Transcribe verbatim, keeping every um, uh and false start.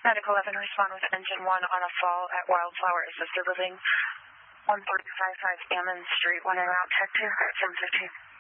Medical eleven, respond with engine one on a fall at Wildflower Assisted Living, one four five five Ammon Street, one en route, tech two, seven fifteen.